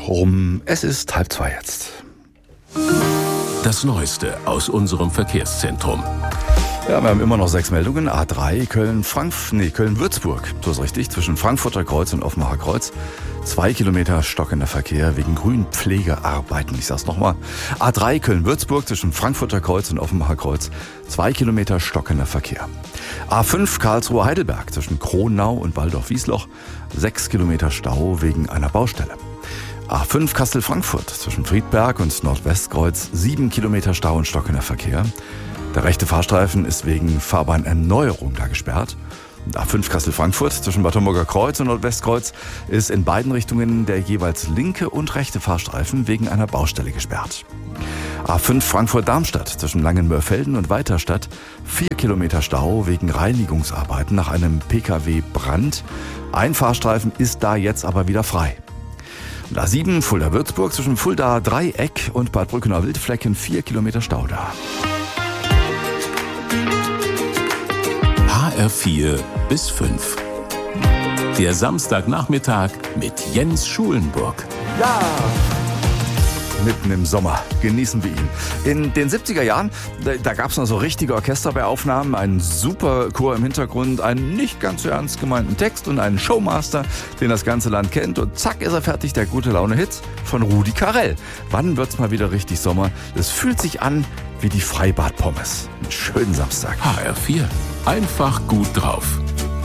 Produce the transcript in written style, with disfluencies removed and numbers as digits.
Es ist 1:30 jetzt. Das Neueste aus unserem Verkehrszentrum. Ja, wir haben immer noch 6 Meldungen. A3 Köln-Würzburg. So ist richtig. Zwischen Frankfurter Kreuz und Offenbacher Kreuz. 2 Kilometer stockender Verkehr wegen Grünpflegearbeiten. Ich sag's nochmal. A3 Köln-Würzburg zwischen Frankfurter Kreuz und Offenbacher Kreuz. 2 Kilometer stockender Verkehr. A5 Karlsruhe-Heidelberg zwischen Kronau und Walldorf-Wiesloch. 6 Kilometer Stau wegen einer Baustelle. A5 Kassel-Frankfurt zwischen Friedberg und Nordwestkreuz. 7 Kilometer Stau und stockender Verkehr. Der rechte Fahrstreifen ist wegen Fahrbahnerneuerung da gesperrt. Und A5 Kassel-Frankfurt zwischen Waterburger Kreuz und Nordwestkreuz ist in beiden Richtungen der jeweils linke und rechte Fahrstreifen wegen einer Baustelle gesperrt. A5 Frankfurt-Darmstadt zwischen Langenmörfelden und Weiterstadt. 4 Kilometer Stau wegen Reinigungsarbeiten nach einem Pkw-Brand. Ein Fahrstreifen ist da jetzt aber wieder frei. Und A7 Fulda-Würzburg zwischen Fulda-Dreieck und Bad Brückenau-Wildflecken. 4 Kilometer Stau da. HR4 bis 5. Der Samstagnachmittag mit Jens Schulenburg. Ja! Mitten im Sommer. Genießen wir ihn. In den 70er Jahren, da gab es noch so richtige Orchester bei Aufnahmen, einen super Chor im Hintergrund, einen nicht ganz so ernst gemeinten Text und einen Showmaster, den das ganze Land kennt. Und zack ist er fertig, der Gute-Laune-Hit von Rudi Carrell. Wann wird's mal wieder richtig Sommer? Es fühlt sich an wie die Freibad-Pommes. Einen schönen Samstag. HR4. Einfach gut drauf.